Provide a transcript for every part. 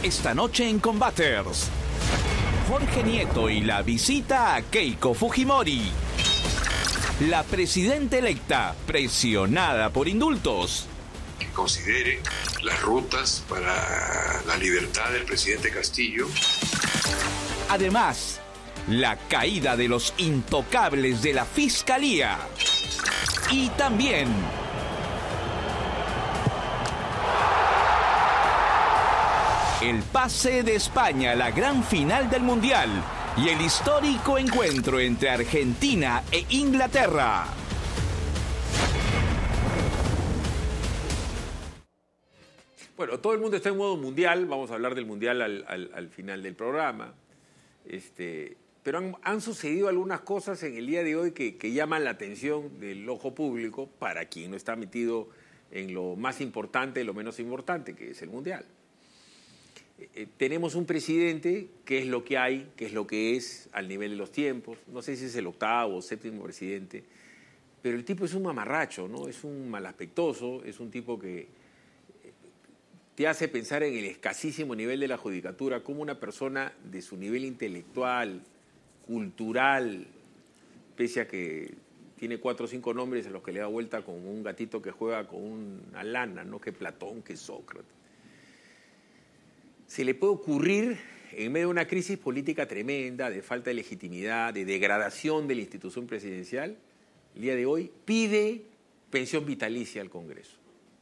Esta noche en Combaters, Jorge Nieto y la visita a Keiko Fujimori. La presidenta electa presionada por indultos. Que considere las rutas para la libertad del presidente Castillo. Además, la caída de los intocables de la Fiscalía. Y también el pase de España a la gran final del Mundial y el histórico encuentro entre Argentina e Inglaterra. Bueno, todo el mundo está en modo mundial, vamos a hablar del mundial al final del programa. Pero han sucedido algunas cosas en el día de hoy que llaman la atención del ojo público para quien no está metido en lo más importante y lo menos importante, que es el mundial. Tenemos un presidente que es lo que hay, que es lo que es al nivel de los tiempos. No sé si es el octavo o séptimo presidente, pero el tipo es un mamarracho, ¿no? Es un malaspectoso, es un tipo que te hace pensar en el escasísimo nivel de la judicatura, como una persona de su nivel intelectual, cultural, pese a que tiene 4 o 5 nombres a los que le da vuelta con un gatito que juega con una lana, ¿no? Que Platón, que Sócrates. Se le puede ocurrir, en medio de una crisis política tremenda, de falta de legitimidad, de degradación de la institución presidencial, el día de hoy pide pensión vitalicia al Congreso.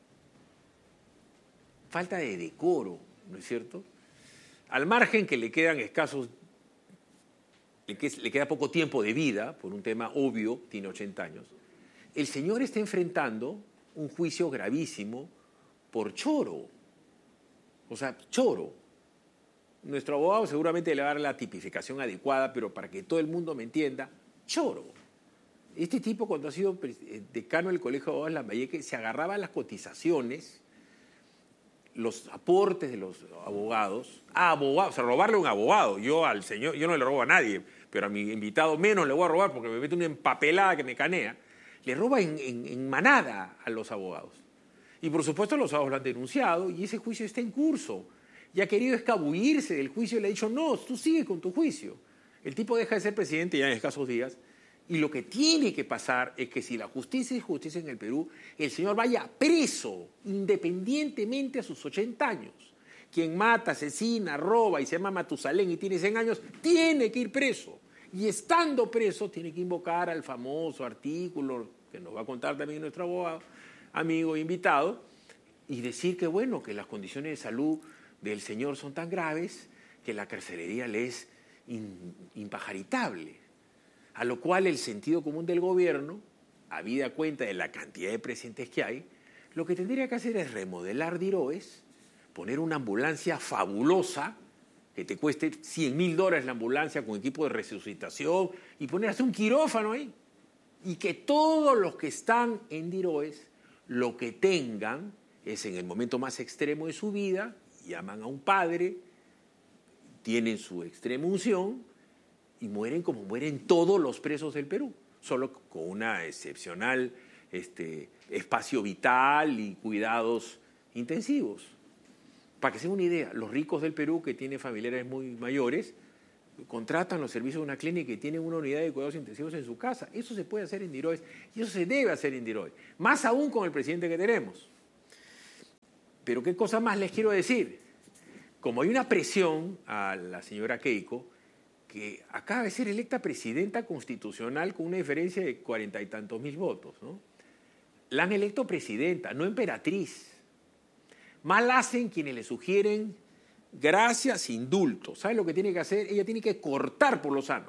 Falta de decoro, ¿no es cierto? Al margen que le quedan escasos, le queda poco tiempo de vida, por un tema obvio, tiene 80 años, el señor está enfrentando un juicio gravísimo por choro. O sea, choro. Nuestro abogado seguramente le va a dar la tipificación adecuada, pero para que todo el mundo me entienda, choro. Este tipo, cuando ha sido decano del Colegio de Abogados de Lambayeque, se agarraba a las cotizaciones, los aportes de los abogados, o sea, robarle a un abogado. Yo al señor, yo no le robo a nadie, pero a mi invitado menos le voy a robar porque me mete una empapelada que me canea. Le roba en manada a los abogados. Y por supuesto los abogados lo han denunciado y ese juicio está en curso. Y ha querido escabullirse del juicio y le ha dicho, no, tú sigue con tu juicio. El tipo deja de ser presidente ya en escasos días y lo que tiene que pasar es que si la justicia es justicia en el Perú, el señor vaya preso independientemente a sus 80 años. Quien mata, asesina, roba y se llama Matusalén y tiene 100 años, tiene que ir preso. Y estando preso tiene que invocar al famoso artículo que nos va a contar también nuestro abogado, amigo invitado, y decir que bueno, que las condiciones de salud del señor son tan graves que la carcelería le es impajaritable. A lo cual el sentido común del gobierno, habida cuenta de la cantidad de presidentes que hay, lo que tendría que hacer es remodelar Diroes, poner una ambulancia fabulosa, que te cueste $100.000 la ambulancia con equipo de resucitación, y poner hasta un quirófano ahí. Y que todos los que están en Diroes lo que tengan es en el momento más extremo de su vida, llaman a un padre, tienen su extrema unción y mueren como mueren todos los presos del Perú, solo con una excepcional espacio vital y cuidados intensivos. Para que se den una idea, los ricos del Perú que tienen familiares muy mayores contratan los servicios de una clínica y tienen una unidad de cuidados intensivos en su casa. Eso se puede hacer en Diroes y eso se debe hacer en Diroes. Más aún con el presidente que tenemos. Pero ¿qué cosa más les quiero decir? Como hay una presión a la señora Keiko, que acaba de ser electa presidenta constitucional con una diferencia de 40 y tantos mil votos, ¿no? La han electo presidenta, no emperatriz. Mal hacen quienes le sugieren gracias, indultos. ¿Sabe lo que tiene que hacer? Ella tiene que cortar por lo sano.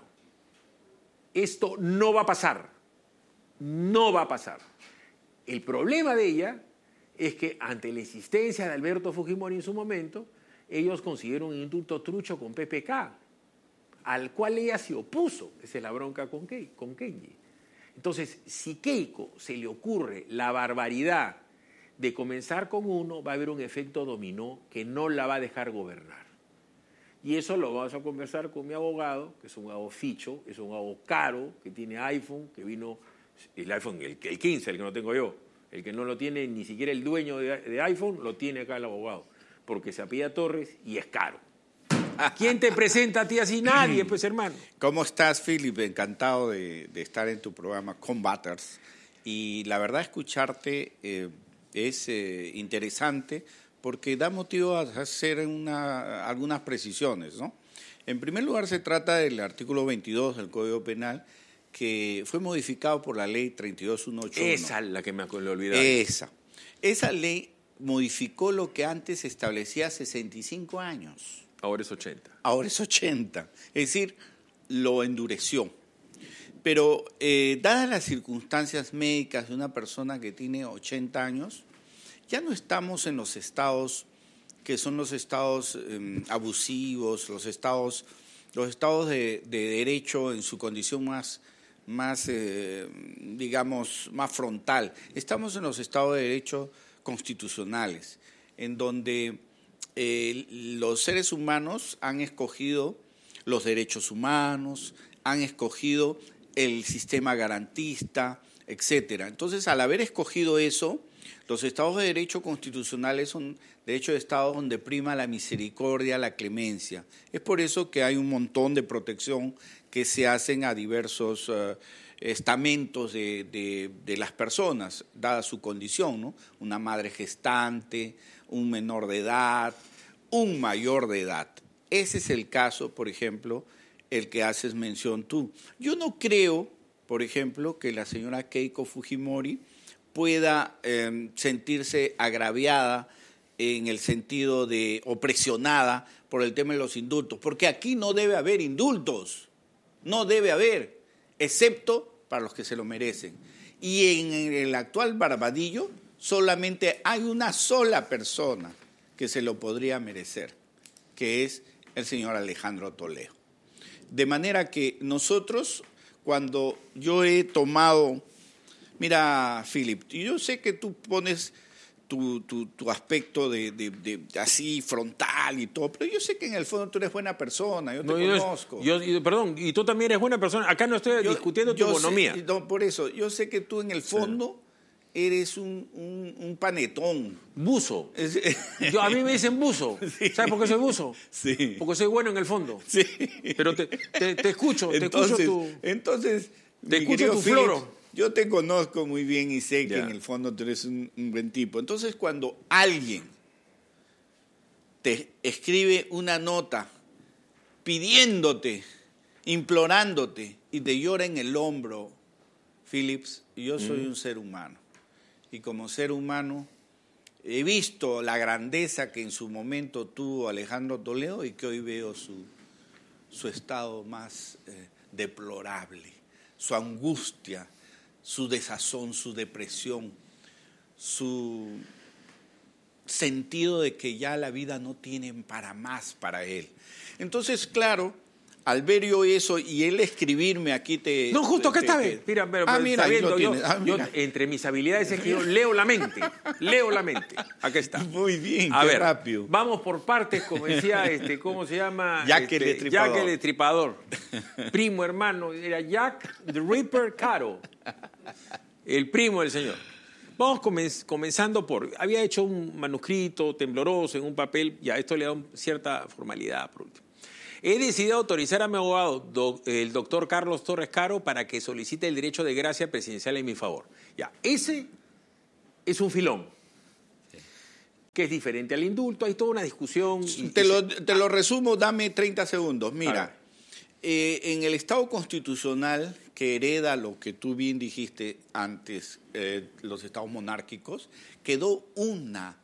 Esto no va a pasar. No va a pasar. El problema de ella es que ante la insistencia de Alberto Fujimori en su momento, ellos consiguieron un indulto trucho con PPK, al cual ella se opuso. Esa es la bronca con Kenji. Entonces, si Keiko se le ocurre la barbaridad de comenzar con uno, va a haber un efecto dominó que no la va a dejar gobernar. Y eso lo vamos a conversar con mi abogado, que es un abogado ficho, es un abogado caro, que tiene iPhone, que vino, el iPhone, el 15, el que no tengo yo, el que no lo tiene ni siquiera el dueño de iPhone, lo tiene acá el abogado. porque se apellida Torres y es caro. ¿Quién te presenta a ti así? Nadie, pues, hermano. ¿Cómo estás, Philip? Encantado de estar en tu programa Combaters. Y la verdad, escucharte es interesante porque da motivo a hacer algunas precisiones, ¿no? En primer lugar, se trata del artículo 22 del Código Penal, que fue modificado por la ley 32181. Esa es la que me olvidaba. Esa ley modificó lo que antes establecía 65 años. Ahora es 80. Ahora es 80. Es decir, lo endureció. Pero dadas las circunstancias médicas de una persona que tiene 80 años, ya no estamos en los estados que son los estados abusivos, los estados de derecho en su condición más digamos, más frontal. Estamos en los estados de derecho constitucionales, en donde los seres humanos han escogido los derechos humanos, han escogido el sistema garantista, etcétera. Entonces, al haber escogido eso, los estados de derecho constitucionales son de hecho estados donde prima la misericordia, la clemencia. Es por eso que hay un montón de protección que se hacen a diversos estamentos de las personas, dada su condición, ¿no? Una madre gestante, un menor de edad, un mayor de edad. Ese es el caso, por ejemplo, el que haces mención tú. Yo no creo, por ejemplo, que la señora Keiko Fujimori pueda sentirse agraviada en el sentido de o presionada por el tema de los indultos, porque aquí no debe haber indultos, no debe haber, excepto para los que se lo merecen. Y en el actual Barbadillo solamente hay una sola persona que se lo podría merecer, que es el señor Alejandro Toledo. De manera que nosotros, cuando yo he tomado... Mira, Philip, yo sé que tú pones tu aspecto de así frontal y todo, pero yo sé que en el fondo tú eres buena persona, yo te conozco. Perdón, y tú también eres buena persona. Acá no estoy discutiendo tu bonomía. No, por eso, yo sé que tú en el fondo eres un panetón. Buzo. A mí me dicen buzo. Sí. ¿Sabes por qué soy buzo? Sí. Porque soy bueno en el fondo. Sí. Pero te escucho, Entonces, te escucho tu floro. Yo te conozco muy bien y sé que en el fondo tú eres un buen tipo. Entonces, cuando alguien te escribe una nota pidiéndote, implorándote y te llora en el hombro, Phillips, yo soy un ser humano. Y como ser humano he visto la grandeza que en su momento tuvo Alejandro Toledo y que hoy veo su estado más deplorable, su angustia, su desazón, su depresión, su sentido de que ya la vida no tiene para más para él. Entonces, claro, al ver yo eso y él escribirme aquí No, justo acá está bien. Mira, mira, sabiendo, yo entre mis habilidades es que yo leo la mente. Acá está. Muy bien, a qué ver, rápido. Vamos por partes, como decía, ¿cómo se llama? Jack el Destripador. Jack el Destripador. Primo hermano, era Jack the Ripper Caro. El primo del señor. Vamos comenzando por... Había hecho un manuscrito tembloroso en un papel, ya esto le da cierta formalidad por último. He decidido autorizar a mi abogado, el doctor Carlos Torres Caro, para que solicite el derecho de gracia presidencial en mi favor. Ya, ese es un filón, que es diferente al indulto. Hay toda una discusión. Te lo resumo, dame 30 segundos. Mira, en el Estado constitucional que hereda lo que tú bien dijiste antes, los estados monárquicos, quedó una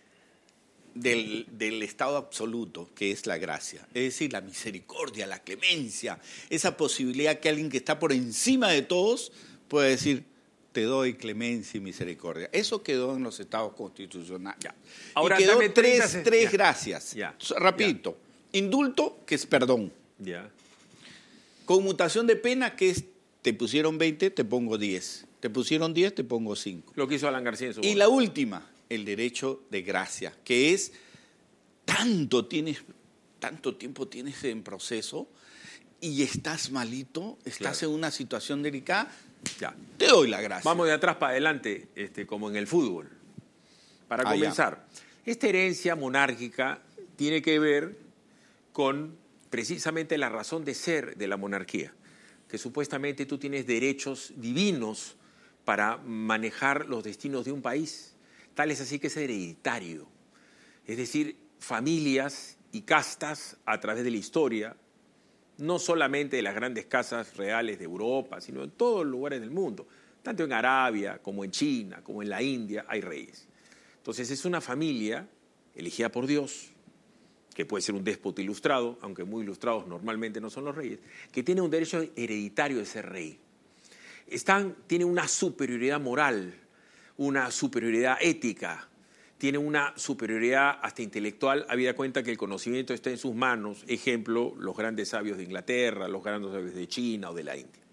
del estado absoluto, que es la gracia, es decir, la misericordia, la clemencia, esa posibilidad que alguien que está por encima de todos puede decir, te doy clemencia y misericordia. Eso quedó en los estados constitucionales. Ya. Ahora, y quedó dame tres rapidito. Ya. Indulto, que es perdón. Ya. Conmutación de pena, que es, te pusieron 20, te pongo 10. Te pusieron 10, te pongo 5. Lo que hizo Alan García en su Y la última, el derecho de gracia, que es tanto tiempo tienes en proceso y estás malito, estás en una situación delicada, ya, te doy la gracia. Vamos de atrás para adelante, como en el fútbol. Para comenzar, Esta herencia monárquica tiene que ver con precisamente la razón de ser de la monarquía, que supuestamente tú tienes derechos divinos para manejar los destinos de un país. Tal es así que es hereditario. Es decir, familias y castas a través de la historia, no solamente de las grandes casas reales de Europa, sino en todos los lugares del mundo. Tanto en Arabia, como en China, como en la India, hay reyes. Entonces es una familia elegida por Dios, que puede ser un déspota ilustrado, aunque muy ilustrados normalmente no son los reyes, que tiene un derecho hereditario de ser rey. Tiene una superioridad moral, una superioridad ética, tiene una superioridad hasta intelectual, habida cuenta que el conocimiento está en sus manos. Ejemplo, los grandes sabios de Inglaterra, los grandes sabios de China o de la India.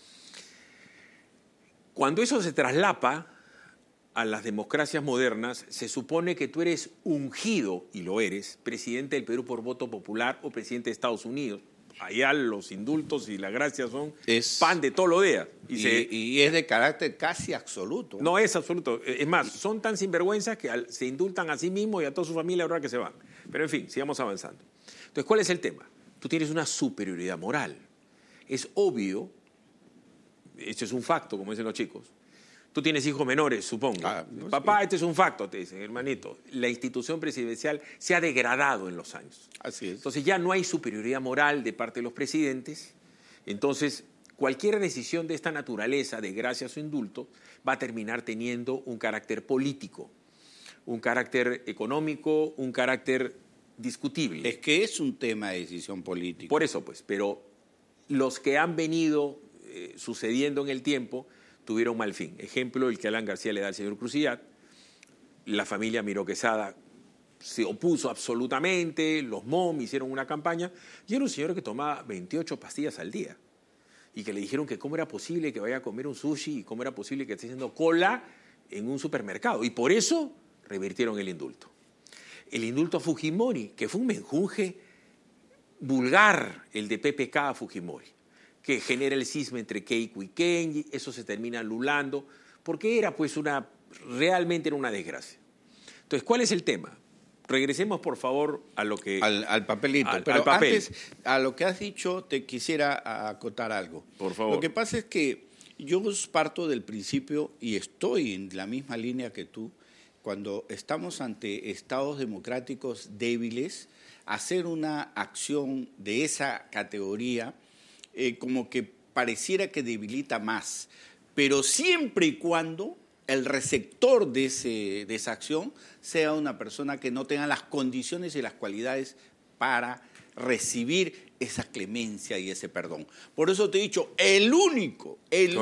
Cuando eso se traslapa a las democracias modernas, se supone que tú eres ungido, y lo eres, presidente del Perú por voto popular o presidente de Estados Unidos. Allá los indultos y la gracia son pan de todos los días. Y es de carácter casi absoluto. No es absoluto. Es más, son tan sinvergüenzas que se indultan a sí mismos y a toda su familia ahora que se van. Pero en fin, sigamos avanzando. Entonces, ¿cuál es el tema? Tú tienes una superioridad moral. Es obvio, esto es un facto, como dicen los chicos. Tú tienes hijos menores, supongo. Papá, sí. Este es un facto, te dicen, hermanito. La institución presidencial se ha degradado en los años. Así es. Entonces ya no hay superioridad moral de parte de los presidentes. Entonces, cualquier decisión de esta naturaleza, de gracias o indulto, va a terminar teniendo un carácter político, un carácter económico, un carácter discutible. Es que es un tema de decisión política. Por eso, pues, pero los que han venido sucediendo en el tiempo tuvieron mal fin. Ejemplo, el que Alan García le da al señor Cruciat. La familia Miró Quesada se opuso absolutamente, los MOM hicieron una campaña, y era un señor que tomaba 28 pastillas al día, y que le dijeron que cómo era posible que vaya a comer un sushi y cómo era posible que esté haciendo cola en un supermercado, y por eso revirtieron el indulto. El indulto a Fujimori, que fue un menjunje vulgar, el de PPK a Fujimori, que genera el cisma entre Keiko y Kenji, eso se termina anulando, porque era pues realmente era una desgracia. Entonces, ¿cuál es el tema? Regresemos, por favor, a lo que... Al papelito. Pero al papel. Antes, a lo que has dicho, te quisiera acotar algo. Por favor. Lo que pasa es que yo parto del principio, y estoy en la misma línea que tú, cuando estamos ante estados democráticos débiles, hacer una acción de esa categoría como que pareciera que debilita más, pero siempre y cuando el receptor de esa acción sea una persona que no tenga las condiciones y las cualidades para recibir esa clemencia y ese perdón. Por eso te he dicho, el único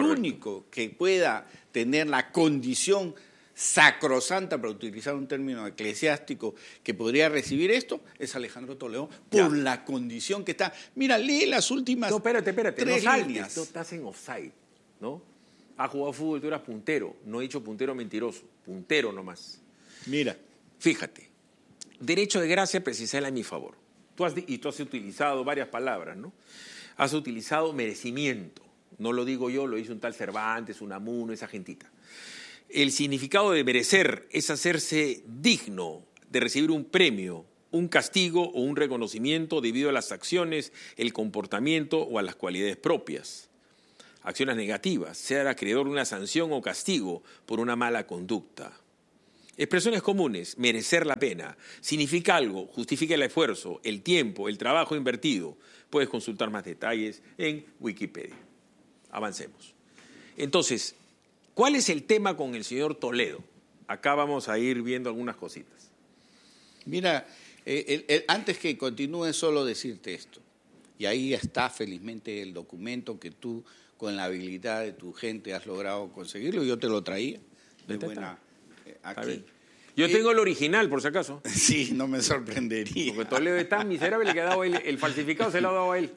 que pueda tener la condición sacrosanta, para utilizar un término eclesiástico, que podría recibir esto, es Alejandro Toledo, por la condición que está. Mira, lee las últimas espérate, 3 líneas. Tú estás en offside, ¿no? Has jugado fútbol, tú eras puntero. No he dicho puntero mentiroso, puntero nomás. Mira. Fíjate, derecho de gracia precisela en mi favor. Tú has utilizado varias palabras, ¿no? Has utilizado merecimiento. No lo digo yo, lo dice un tal Cervantes, Unamuno, esa gentita. El significado de merecer es hacerse digno de recibir un premio, un castigo o un reconocimiento debido a las acciones, el comportamiento o a las cualidades propias. Acciones negativas, ser acreedor de una sanción o castigo por una mala conducta. Expresiones comunes, merecer la pena, significa algo, justifica el esfuerzo, el tiempo, el trabajo invertido. Puedes consultar más detalles en Wikipedia. Avancemos. Entonces, ¿cuál es el tema con el señor Toledo? Acá vamos a ir viendo algunas cositas. Mira, antes que continúe, solo decirte esto. Y ahí está felizmente el documento que tú, con la habilidad de tu gente, has logrado conseguirlo. Yo te lo traía de buena aquí. Yo tengo el original, por si acaso. Sí, no me sorprendería. Porque Toledo es tan miserable que ha dado el falsificado se lo ha dado a él.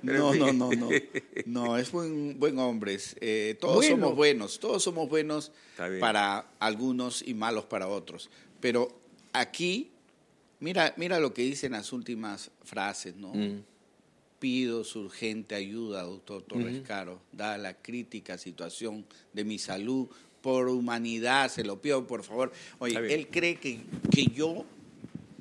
No, es buen hombre. Todos somos buenos para algunos y malos para otros. Pero aquí, mira lo que dicen las últimas frases, ¿no? Pido su urgente ayuda, doctor Torres Caro, dada la crítica situación de mi salud, por humanidad, se lo pido, por favor. Oye, él cree que yo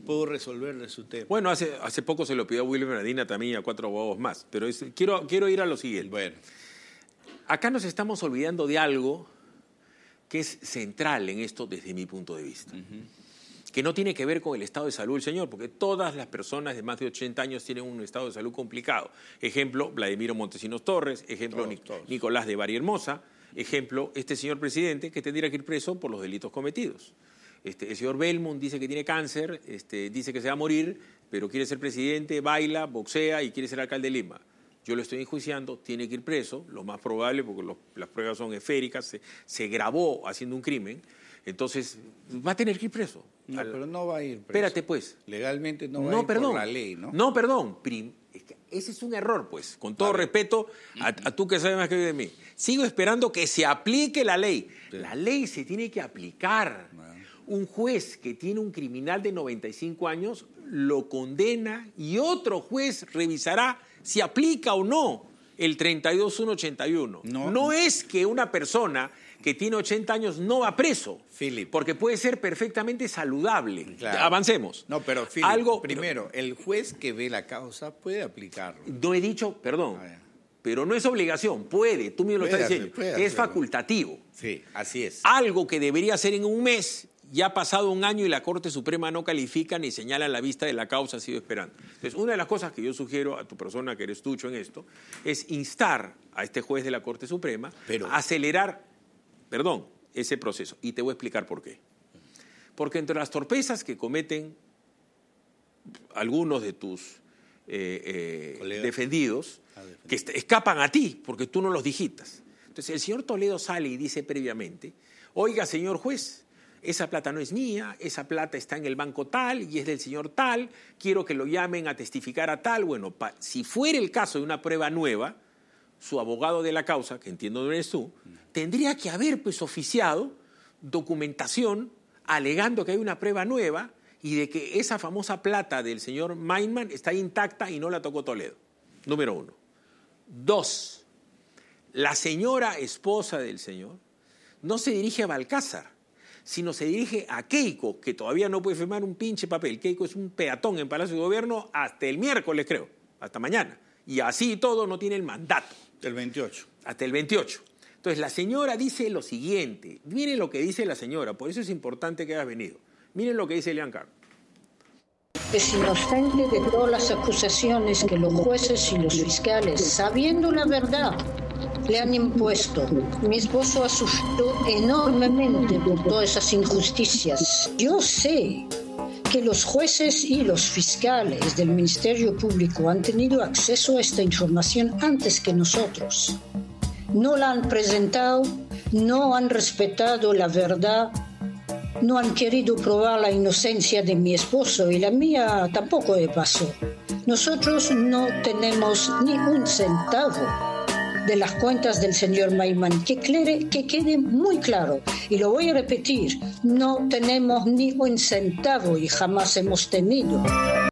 puedo resolverle su tema. Bueno, hace poco se lo pidió a Wilmer Medina también y a 4 abogados más, pero quiero ir a lo siguiente. Bueno. Acá nos estamos olvidando de algo que es central en esto desde mi punto de vista, que no tiene que ver con el estado de salud del señor, porque todas las personas de más de 80 años tienen un estado de salud complicado. Ejemplo, Vladimiro Montesinos Torres, ejemplo, Todos. Nicolás de Bari Hermosa, ejemplo, este señor presidente que tendría que ir preso por los delitos cometidos. El señor Belmont dice que tiene cáncer, dice que se va a morir, pero quiere ser presidente, baila, boxea y quiere ser alcalde de Lima. Yo lo estoy enjuiciando, tiene que ir preso, lo más probable, porque las pruebas son esféricas, se grabó haciendo un crimen, entonces va a tener que ir preso. No, pero no va a ir preso. Espérate, pues. Legalmente no va a ir por la ley, ¿no? No, perdón. Es que ese es un error, pues. Con todo respeto a tú que sabes más que yo de mí. Sigo esperando que se aplique la ley. Sí. La ley se tiene que aplicar. Un juez que tiene un criminal de 95 años lo condena y otro juez revisará si aplica o no el 32.181. No es que una persona que tiene 80 años no va preso, Philip, porque puede ser perfectamente saludable. Claro. Avancemos. No, pero Philip, primero, el juez que ve la causa puede aplicarlo. No he dicho, perdón, pero no es obligación, puede, tú mismo lo estás diciendo, es facultativo. Sí, así es. Algo que debería ser en un mes, ya ha pasado un año y la Corte Suprema no califica ni señala la vista de la causa, ha sido esperando. Entonces, una de las cosas que yo sugiero a tu persona, que eres tucho en esto, es instar a este juez de la Corte Suprema a acelerar, ese proceso. Y te voy a explicar por qué. Porque entre las torpezas que cometen algunos de tus defendidos, que escapan a ti, porque tú no los digitas. Entonces, el señor Toledo sale y dice previamente, oiga, señor juez, esa plata no es mía, esa plata está en el banco tal y es del señor tal, quiero que lo llamen a testificar a tal. Bueno, si fuera el caso de una prueba nueva, su abogado de la causa, que entiendo no eres tú, tendría que haber oficiado documentación alegando que hay una prueba nueva y de que esa famosa plata del señor Meinman está intacta y no la tocó Toledo. Número 1. 2. La señora esposa del señor no se dirige a Balcázar, sino se dirige a Keiko, que todavía no puede firmar un pinche papel. Keiko es un peatón en Palacio de Gobierno hasta el miércoles, creo, hasta mañana. Y así todo no tiene el mandato. El 28. Hasta el 28. Entonces, la señora dice lo siguiente. Miren lo que dice la señora, por eso es importante que hayas venido. Miren lo que dice Elian Carr. Es inocente de todas las acusaciones que los jueces y los fiscales, sabiendo la verdad, le han impuesto. Mi esposo ha sufrido enormemente por todas esas injusticias. Yo sé que los jueces y los fiscales del Ministerio Público han tenido acceso a esta información antes que nosotros. No la han presentado, no han respetado la verdad, no han querido probar la inocencia de mi esposo y la mía tampoco de paso. Nosotros no tenemos ni un centavo de las cuentas del señor Meinman, que quede muy claro, y lo voy a repetir, no tenemos ni un centavo y jamás hemos tenido.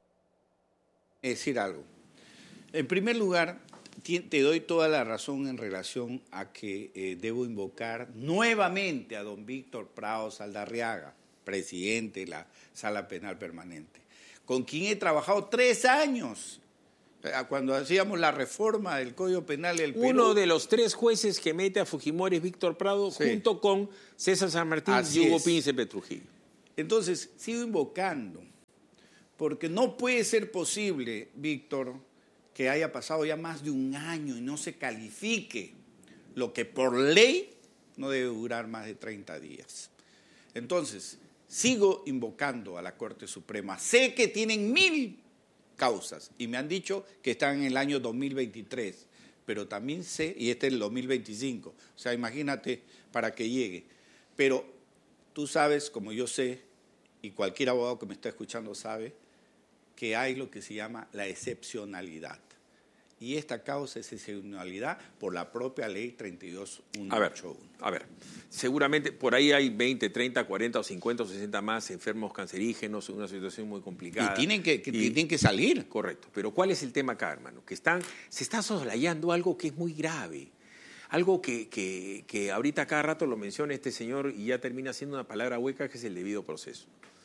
Es decir algo. En primer lugar, te doy toda la razón en relación a que debo invocar nuevamente a don Víctor Prado Saldarriaga, presidente de la Sala Penal Permanente, con quien he trabajado 3 años. Cuando hacíamos la reforma del Código Penal del Perú. Uno de los 3 jueces que mete a Fujimori es Víctor Prado, junto con César San Martín y Hugo Príncipe Trujillo. Entonces, sigo invocando, porque no puede ser posible, Víctor, que haya pasado ya más de un año y no se califique lo que por ley no debe durar más de 30 días. Entonces, sigo invocando a la Corte Suprema. Sé que tienen 1000 causas y me han dicho que están en el año 2023, pero también sé, y este es el 2025, o sea, imagínate para que llegue. Pero tú sabes, como yo sé, y cualquier abogado que me está escuchando sabe, que hay lo que se llama la excepcionalidad. Y esta causa es excepcionalidad por la propia ley 32.181. A ver, seguramente por ahí hay 20, 30, 40 o 50 o 60 más enfermos cancerígenos en una situación muy complicada. Y tienen que salir. Correcto. Pero ¿cuál es el tema acá, hermano? Que se está soslayando algo que es muy grave. Algo que ahorita cada rato lo menciona este señor y ya termina siendo una palabra hueca, que es el debido proceso.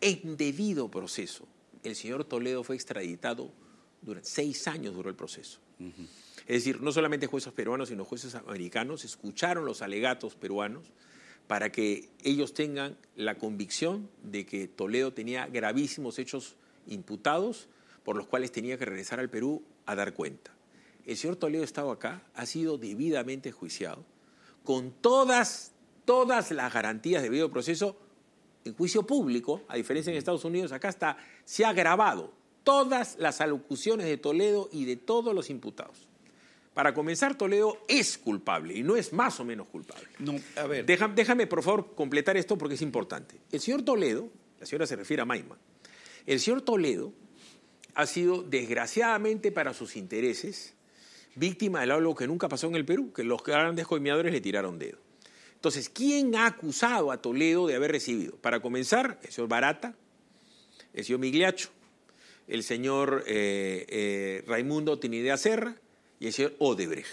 en debido proceso. El señor Toledo fue extraditado durante 6 años duró el proceso. Es decir, no solamente jueces peruanos, sino jueces americanos escucharon los alegatos peruanos para que ellos tengan la convicción de que Toledo tenía gravísimos hechos imputados por los cuales tenía que regresar al Perú a dar cuenta. El señor Toledo estaba acá, ha sido debidamente enjuiciado, con todas las garantías de debido proceso en juicio público, a diferencia en Estados Unidos, acá se ha grabado todas las alocuciones de Toledo y de todos los imputados. Para comenzar, Toledo es culpable y no es más o menos culpable. No, a ver. Déjame, por favor, completar esto porque es importante. El señor Toledo, la señora se refiere a Maiman, el señor Toledo ha sido, desgraciadamente para sus intereses, víctima de algo que nunca pasó en el Perú, que los grandes coimeadores le tiraron dedo. Entonces, ¿quién ha acusado a Toledo de haber recibido? Para comenzar, el señor Barata, el señor Migliaccio, el señor Raimundo Tinidea Serra y el señor Odebrecht.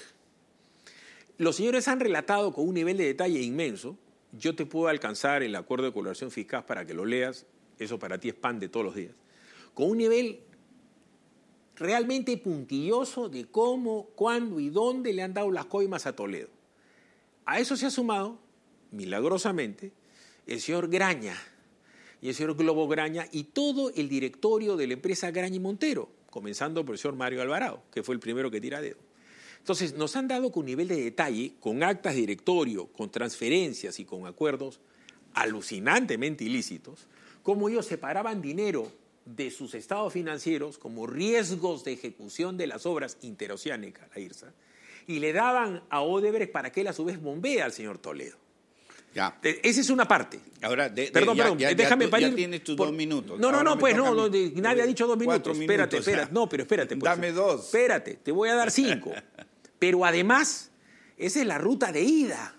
Los señores han relatado con un nivel de detalle inmenso. Yo te puedo alcanzar el acuerdo de colaboración fiscal para que lo leas. Eso para ti es pan de todos los días. Con un nivel realmente puntilloso de cómo, cuándo y dónde le han dado las coimas a Toledo. A eso se ha sumado, milagrosamente, el señor Graña y el señor Globo Graña y todo el directorio de la empresa Graña y Montero, comenzando por el señor Mario Alvarado, que fue el primero que tira dedo. Entonces, nos han dado con nivel de detalle, con actas de directorio, con transferencias y con acuerdos alucinantemente ilícitos, cómo ellos separaban dinero de sus estados financieros como riesgos de ejecución de las obras interoceánicas, la IRSA, y le daban a Odebrecht para que él a su vez bombee al señor Toledo. Ya. Esa es una parte. Ahora, perdón, déjame parar. Ya tienes tus 2 minutos. No, nadie ha dicho 2 minutos. Espérate. No, pero espérate. Pues. Dame 2. Espérate, te voy a dar 5. Pero además, esa es la ruta de ida.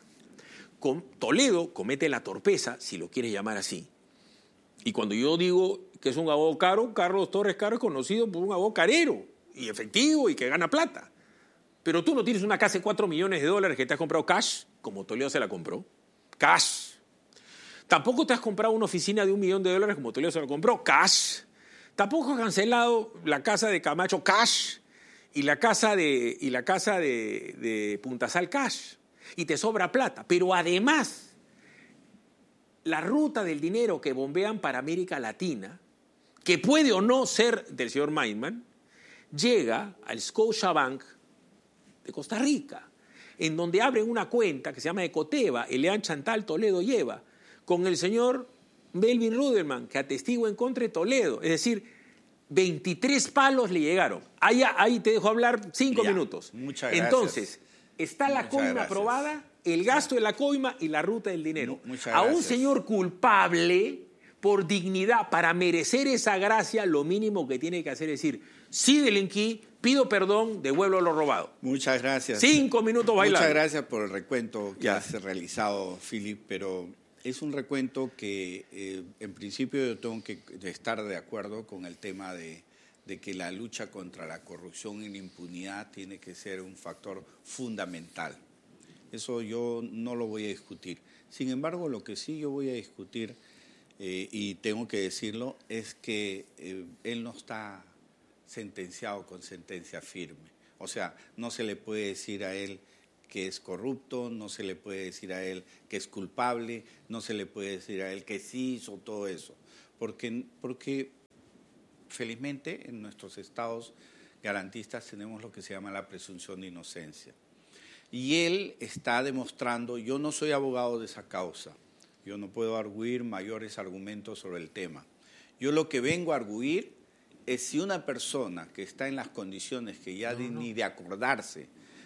Toledo comete la torpeza, si lo quieres llamar así. Y cuando yo digo que es un abogado caro, Carlos Torres Caro es conocido por un abogado carero y efectivo y que gana plata. Pero tú no tienes una casa de $4 millones que te has comprado cash, como Toledo se la compró. Cash. Tampoco te has comprado una oficina de $1 millón como Toledo se la compró. Cash. Tampoco has cancelado la casa de Camacho. Cash. Y la casa de Puntasal. Cash. Y te sobra plata. Pero además, la ruta del dinero que bombean para América Latina, que puede o no ser del señor Maiman, llega al Scotiabank de Costa Rica, en donde abren una cuenta que se llama Ecoteva, Eleán Chantal Toledo lleva, con el señor Melvin Ruderman, que atestigua en contra de Toledo. Es decir, 23 palos le llegaron. Ahí te dejo hablar 5 minutos. Muchas gracias. Entonces, está la coima aprobada, el gasto de la coima y la ruta del dinero. A un señor culpable, por dignidad, para merecer esa gracia, lo mínimo que tiene que hacer es decir, sí delinquí, pido perdón, devuelvo lo robado. Muchas gracias. 5 minutos bailando. Muchas gracias por el recuento que has realizado, Philip, pero es un recuento que en principio yo tengo que estar de acuerdo con el tema de que la lucha contra la corrupción y la impunidad tiene que ser un factor fundamental. Eso yo no lo voy a discutir. Sin embargo, lo que sí yo voy a discutir, y tengo que decirlo, es que él no está sentenciado con sentencia firme. O sea, no se le puede decir a él que es corrupto, no se le puede decir a él que es culpable, no se le puede decir a él que sí hizo todo eso. Porque felizmente en nuestros estados garantistas tenemos lo que se llama la presunción de inocencia. Y él está demostrando, yo no soy abogado de esa causa, yo no puedo arguir mayores argumentos sobre el tema. Yo lo que vengo a arguir es si una persona que está en las condiciones que ya ni de acordarse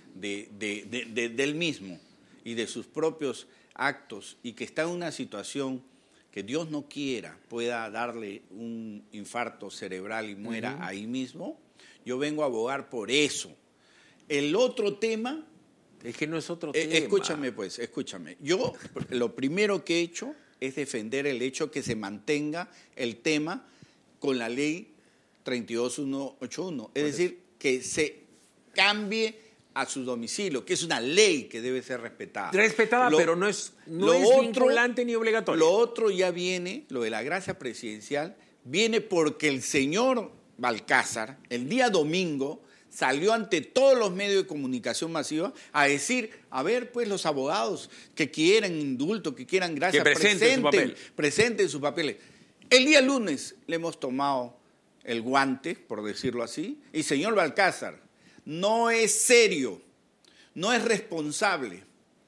del mismo y de sus propios actos y que está en una situación que Dios no quiera pueda darle un infarto cerebral y muera ahí mismo, yo vengo a abogar por eso. El otro tema... Es que no es otro tema. Escúchame. Yo lo primero que he hecho es defender el hecho que se mantenga el tema con la ley 32181. Es decir, que se cambie a su domicilio, que es una ley que debe ser respetada. Respetada, pero no es vinculante ni obligatoria. Lo otro ya viene, lo de la gracia presidencial, viene porque el señor Balcázar, el día domingo, salió ante todos los medios de comunicación masiva a decir, a ver, pues los abogados que quieran indulto, que quieran gracia, que presenten sus papeles. El día lunes le hemos tomado el guante, por decirlo así, y señor Balcázar, no es serio, no es responsable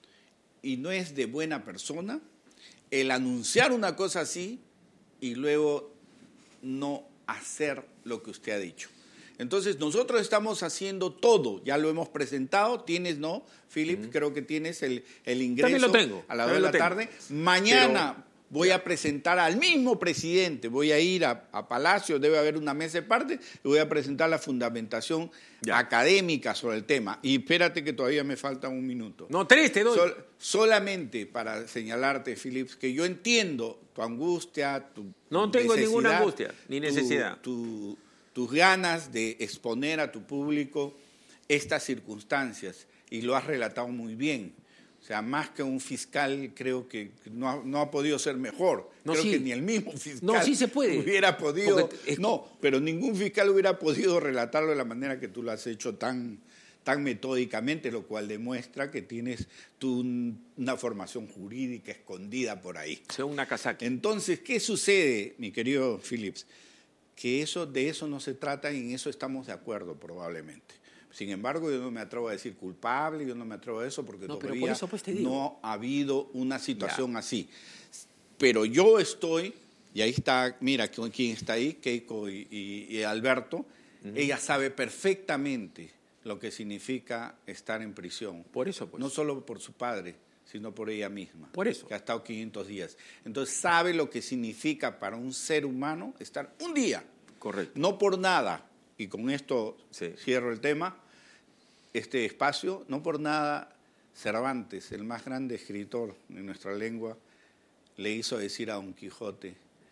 y no es de buena persona el anunciar una cosa así y luego no hacer lo que usted ha dicho. Entonces, nosotros estamos haciendo todo, ya lo hemos presentado, tienes, ¿no, Philip? Creo que tienes el ingreso. También lo tengo. A las 2 de la tarde. Mañana voy a presentar al mismo presidente, voy a ir a Palacio, debe haber una mesa de parte, y voy a presentar la fundamentación académica sobre el tema. Y espérate que todavía me falta un minuto. No, 3 te doy. Solamente para señalarte, Philip, que yo entiendo tu angustia, no tengo ninguna angustia ni necesidad. Tus ganas de exponer a tu público estas circunstancias, y lo has relatado muy bien. O sea, más que un fiscal, creo que no ha podido ser mejor. Creo que ni el mismo fiscal sí se puede. Hubiera podido. Pero ningún fiscal hubiera podido relatarlo de la manera que tú lo has hecho tan metódicamente, lo cual demuestra que tienes tú una formación jurídica escondida por ahí. O sea, una casaca. Entonces, ¿qué sucede, mi querido Phillips? Que de eso no se trata, y en eso estamos de acuerdo probablemente. Sin embargo, yo no me atrevo a decir culpable, yo no me atrevo a eso porque todavía por eso, pues, no ha habido una situación así. Pero yo estoy, y ahí está, mira quién está ahí, Keiko y Alberto, ella sabe perfectamente lo que significa estar en prisión. Por eso, pues. No solo por su padre, sino por ella misma. Por eso. Que ha estado 500 días. Entonces sabe lo que significa para un ser humano estar un día. Correcto. No por nada, y con esto cierro el tema, este espacio, no por nada Cervantes, el más grande escritor de nuestra lengua, le hizo decir a Don Quijote,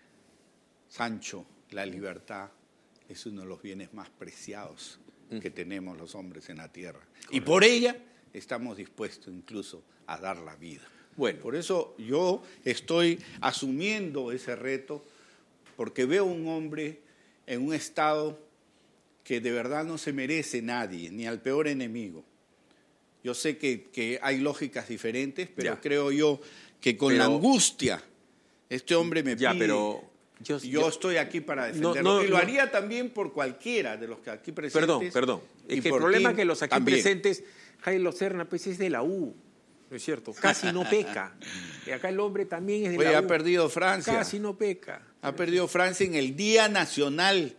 Sancho, la libertad es uno de los bienes más preciados que tenemos los hombres en la tierra. Correcto. Y por ella estamos dispuestos incluso a dar la vida. Bueno, por eso yo estoy asumiendo ese reto, porque veo un hombre en un estado que de verdad no se merece nadie, ni al peor enemigo. Yo sé que hay lógicas diferentes, pero creo yo que con la angustia este hombre me pide... pero yo estoy aquí para defenderlo. Y lo haría también por cualquiera de los que aquí presentes. Perdón. Es que el problema es que los aquí presentes, Jairo Serna, pues es de la U, ¿no es cierto? Casi no peca. Y acá el hombre también es de la U. Ha perdido Francia. Casi no peca. Ha perdido Francia en el Día Nacional,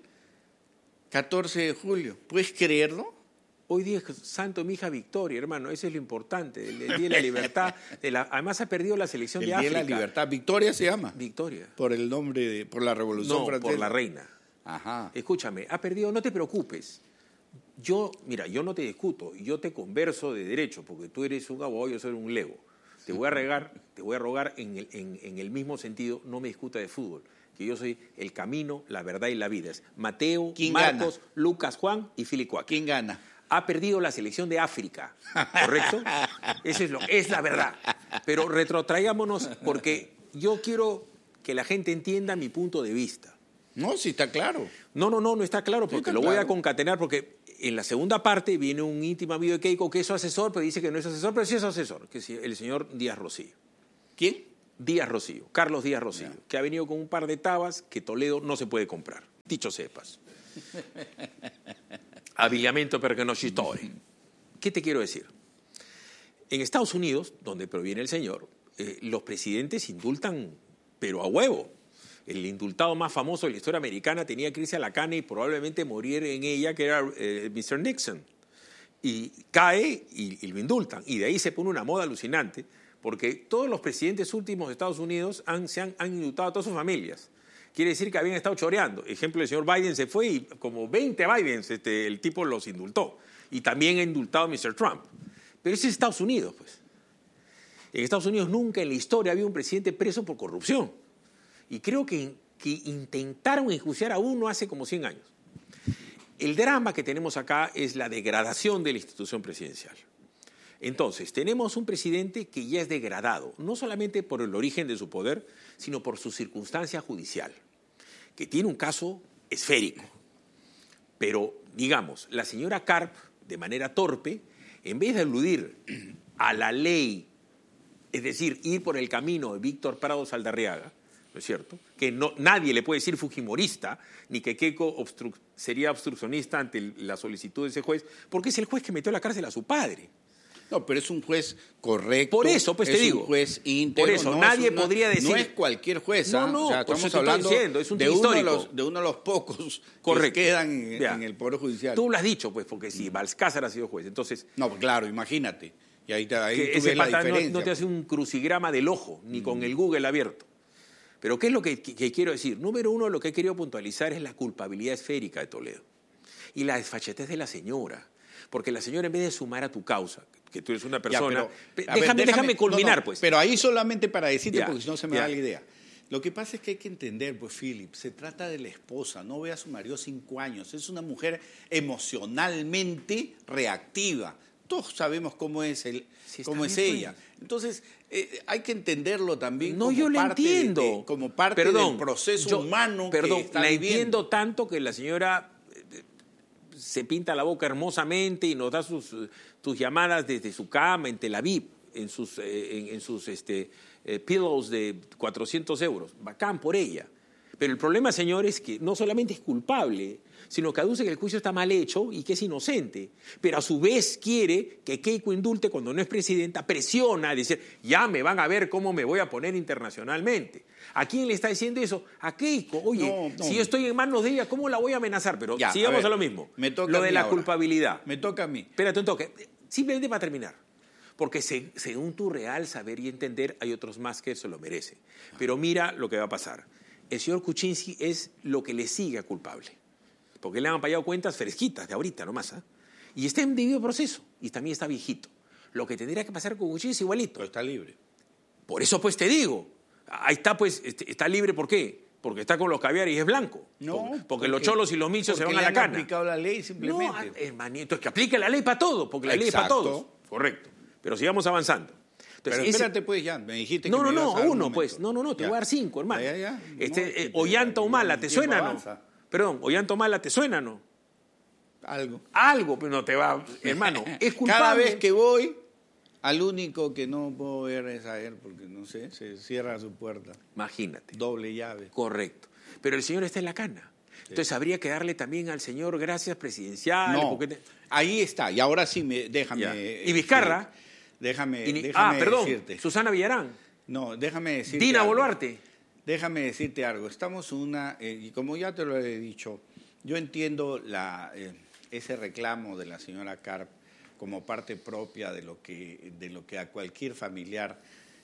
14 de julio. ¿Puedes creerlo? Hoy día es Santo mi hija Victoria, hermano. Eso es lo importante. El Día de la Libertad. Además ha perdido la selección de África. El Día de la Libertad. ¿Victoria se llama? Victoria. Por el nombre, por la Revolución Francesa. Por la reina. Ajá. Escúchame, ha perdido, no te preocupes. Yo no te discuto, yo te converso de derecho, porque tú eres un abogado, yo soy un lego. Te voy a rogar en el mismo sentido, no me discuta de fútbol, que yo soy el camino, la verdad y la vida. Es Mateo, Marcos, gana? Lucas, Juan y Filicuac. ¿Quién gana? Ha perdido la selección de África, ¿correcto? Eso es la verdad. Pero retrotraigámonos, porque yo quiero que la gente entienda mi punto de vista. No, sí está claro. No está claro, porque lo voy a concatenar, porque en la segunda parte viene un íntimo amigo de Keiko que es su asesor, pero dice que no es asesor, pero sí es asesor, que es el señor Díaz Rocío. ¿Quién? Díaz Rocío, Carlos Díaz Rocío, que ha venido con un par de tabas que Toledo no se puede comprar. Dicho sepas. Abbigliamento perché non ci story. ¿Qué te quiero decir? En Estados Unidos, donde proviene el señor, los presidentes indultan, pero a huevo. El indultado más famoso de la historia americana tenía que irse a la cana y probablemente morir en ella, que era Mr. Nixon. Y cae y lo indultan. Y de ahí se pone una moda alucinante, porque todos los presidentes últimos de Estados Unidos se han indultado a todas sus familias. Quiere decir que habían estado choreando. Ejemplo, el señor Biden se fue y como 20 Bidens el tipo los indultó. Y también ha indultado a Mr. Trump. Pero ese es Estados Unidos, pues. En Estados Unidos nunca en la historia había un presidente preso por corrupción. Y creo que intentaron enjuiciar a uno hace como 100 años. El drama que tenemos acá es la degradación de la institución presidencial. Entonces, tenemos un presidente que ya es degradado, no solamente por el origen de su poder, sino por su circunstancia judicial, que tiene un caso esférico. Pero, digamos, la señora Karp, de manera torpe, en vez de aludir a la ley, es decir, ir por el camino de Víctor Prado Saldarriaga, ¿no es cierto?, que nadie le puede decir fujimorista, ni que Keiko sería obstruccionista ante la solicitud de ese juez, porque es el juez que metió a la cárcel a su padre. No, pero es un juez correcto. Por eso, pues te digo. Es un juez íntegro. Por eso, nadie podría decir. No es cualquier juez. No, o sea, por eso estamos te estoy hablando diciendo, es un de histórico. de uno de los pocos Correcto. que quedan en el Poder Judicial. Tú lo has dicho, pues, porque si Balcázar ha sido juez, entonces. No, pues claro, imagínate. Y ahí tú ese ves la pata diferencia. no te hace un crucigrama del ojo, ni con el Google abierto. Pero ¿qué es lo que quiero decir? Número uno, lo que he querido puntualizar es la culpabilidad esférica de Toledo y la desfachatez de la señora. Porque la señora, en vez de sumar a tu causa, que tú eres una persona... Déjame culminar, pues. Pero ahí solamente para decirte, Ya, porque si no se me ya. da la idea. Lo que pasa es que hay que entender, pues, Philip, se trata de la esposa, no ve a su marido 5 años. Es una mujer emocionalmente reactiva. Todos sabemos cómo es, cómo es ella. Entonces, hay que entenderlo también No, yo la entiendo. como parte del proceso humano que está la viviendo. entiendo tanto que la señora se pinta la boca hermosamente y nos da tus llamadas desde su cama en Tel Aviv, en sus pillows de 400 euros. Bacán por ella. Pero el problema, señor, es que no solamente es culpable, sino que aduce que el juicio está mal hecho y que es inocente. Pero a su vez quiere que Keiko indulte cuando no es presidenta, presiona, dice, ya me van a ver cómo me voy a poner internacionalmente. ¿A quién le está diciendo eso? A Keiko. Oye, si yo estoy en manos de ella, ¿cómo la voy a amenazar? Pero ya, sigamos a ver, a lo mismo. Me toca lo a de mí la ahora. culpabilidad. Me toca a mí. Espérate un toque. Simplemente para terminar. Porque según tu real saber y entender, hay otros más que se lo merecen. Pero mira lo que va a pasar. El señor Kuczynski es lo que le sigue a culpable. Porque le han pagado cuentas fresquitas de ahorita nomás. Y está en debido proceso. Y también está viejito. Lo que tendría que pasar con Kuczynski es igualito. Pero está libre. Por eso pues te digo. Ahí está pues, está libre, ¿por qué? Porque está con los caviares y es blanco. No. Porque los cholos y los michos se van a la le han cana. aplicado la ley simplemente. No, hermanito, es que aplique la ley para todo, porque la ley es para Exacto. todos. Correcto. Pero sigamos avanzando. Entonces, Pero espérate, pues, ya, me dijiste que no, me ibas a dar un uno, momento. pues. No, te Ya. voy a dar 5, hermano. Ya. Ollanta Humala, ¿te suena, no? Perdón, Ollanta Humala, ¿te suena, no? Algo, pero no te va, hermano, es culpable. Cada vez que voy, al único que no puedo ver es a él, porque no sé, se cierra su puerta. Imagínate. Doble llave. Correcto. Pero el señor está en la cana. Entonces habría que darle también al señor gracias presidenciales. No, ahí está. Y ahora sí, déjame... Ya. ¿Y Vizcarra? Déjame perdón, decirte. Susana Villarán. No, déjame decirte Dina algo. Boluarte. Déjame decirte algo. Estamos en una... y como ya te lo he dicho, yo entiendo ese reclamo de la señora Karp como parte propia de lo que a cualquier familiar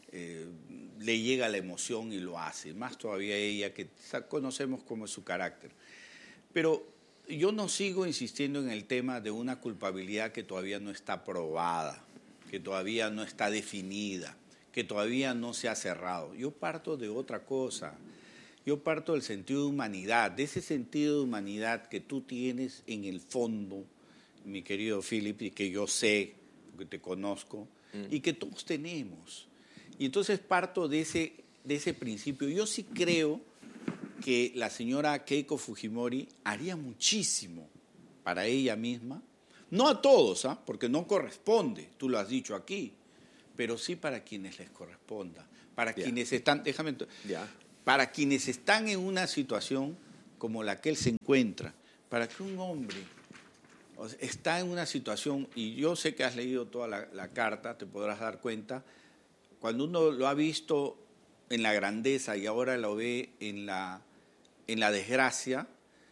le llega la emoción y lo hace. Más todavía ella, que conocemos cómo es su carácter. Pero yo no sigo insistiendo en el tema de una culpabilidad que todavía no está probada, que todavía no está definida, que todavía no se ha cerrado. Yo parto de otra cosa. Yo parto del sentido de humanidad, de ese sentido de humanidad que tú tienes en el fondo, mi querido Philip, y que yo sé, porque te conozco, y que todos tenemos. Y entonces parto de ese principio. Yo sí creo que la señora Keiko Fujimori haría muchísimo para ella misma, no a todos, porque no corresponde, tú lo has dicho aquí, pero sí para quienes les corresponda, para quienes están, para quienes están en una situación como la que él se encuentra, para que un hombre está en una situación, y yo sé que has leído toda la carta, te podrás dar cuenta, cuando uno lo ha visto en la grandeza y ahora lo ve en la desgracia,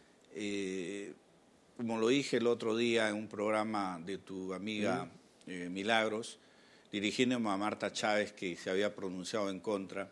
como lo dije el otro día en un programa de tu amiga Milagros, dirigiéndome a Marta Chávez, que se había pronunciado en contra,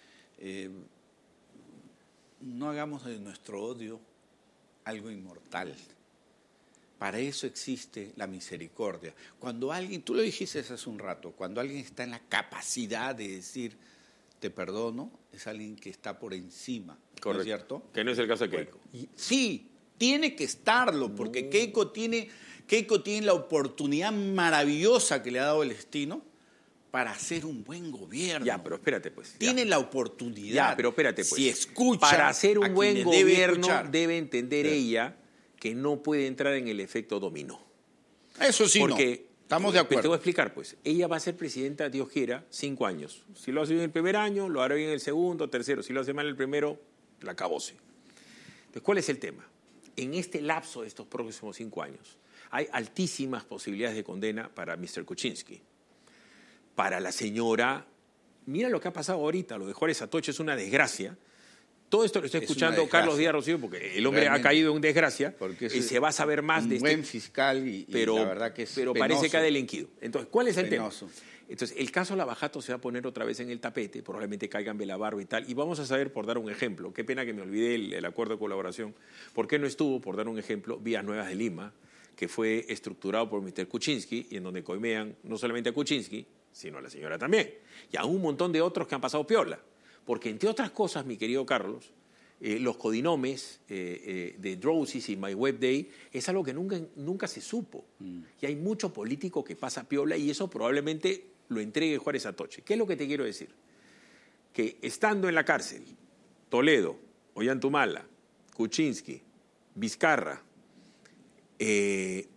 no hagamos de nuestro odio algo inmortal. Para eso existe la misericordia. Cuando alguien, tú lo dijiste hace un rato, cuando alguien está en la capacidad de decir, te perdono, es alguien que está por encima. Correcto. ¿No es cierto? Que no es el caso de Keiko. Sí, Tiene que estarlo, porque Keiko tiene la oportunidad maravillosa que le ha dado el destino para hacer un buen gobierno. Ya, pero espérate, pues. Tiene la oportunidad. Ya, pero espérate, pues. Si escucha para hacer un buen gobierno debe entender ella que no puede entrar en el efecto dominó. Eso sí, porque estamos de acuerdo. Te voy a explicar, pues. Ella va a ser presidenta, Dios quiera, 5 años. Si lo hace bien el primer año, lo hará bien el segundo, tercero. Si lo hace mal el primero, la acabóse. Entonces, ¿cuál es el tema? En este lapso de estos próximos 5 años, hay altísimas posibilidades de condena para Mr. Kuczynski. Para la señora, mira lo que ha pasado ahorita, lo de Juárez Atoche es una desgracia. Todo esto lo está escuchando Carlos Díaz Rocío, porque el hombre realmente ha caído en desgracia, y se va a saber más de buen fiscal pero la verdad que es pero penoso. Parece que ha delinquido. Entonces, ¿cuál es el tema? Entonces, el caso Lavajato se va a poner otra vez en el tapete, probablemente caigan Belabarba y tal, y vamos a saber, por dar un ejemplo, qué pena que me olvidé el acuerdo de colaboración, ¿por qué no estuvo, por dar un ejemplo, Vías Nuevas de Lima, que fue estructurado por Mr. Kuczynski, y en donde coimean no solamente a Kuczynski, sino a la señora también, y a un montón de otros que han pasado piola? Porque, entre otras cosas, mi querido Carlos, los codinomes de Drowsy y My Web Day es algo que nunca se supo. Y hay mucho político que pasa piola y eso probablemente lo entregue Juárez Atoche. ¿Qué es lo que te quiero decir? Que estando en la cárcel, Toledo, Ollantumala, Kuczynski, Vizcarra, el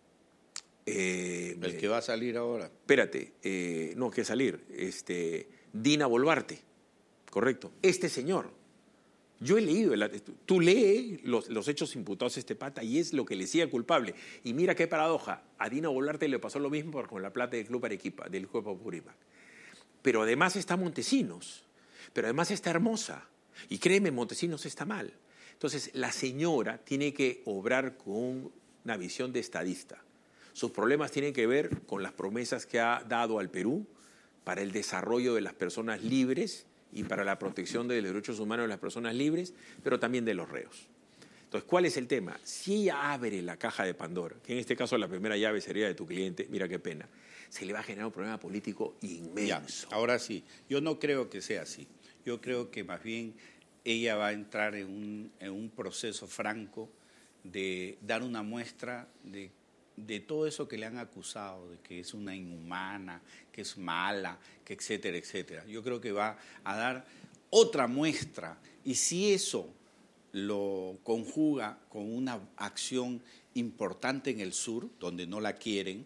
que va a salir ahora. Espérate, no, que salir. Dina Boluarte, correcto. Este señor. Yo he leído, tú lees los hechos imputados a este pata y es lo que le decía culpable. Y mira qué paradoja, a Dina Boluarte le pasó lo mismo con la plata del Club Arequipa, del Club Apurímac. Pero además está Montesinos, pero además está Hermosa. Y créeme, Montesinos está mal. Entonces, la señora tiene que obrar con una visión de estadista. Sus problemas tienen que ver con las promesas que ha dado al Perú para el desarrollo de las personas libres y para la protección de los derechos humanos de las personas libres, pero también de los reos. Entonces, ¿cuál es el tema? Si ella abre la caja de Pandora, que en este caso la primera llave sería de tu cliente, mira qué pena, se le va a generar un problema político inmenso. Ya, ahora sí, yo no creo que sea así. Yo creo que más bien ella va a entrar en un proceso franco de dar una muestra de todo eso que le han acusado, de que es una inhumana, que es mala, que etcétera, etcétera. Yo creo que va a dar otra muestra y si eso lo conjuga con una acción importante en el sur, donde no la quieren,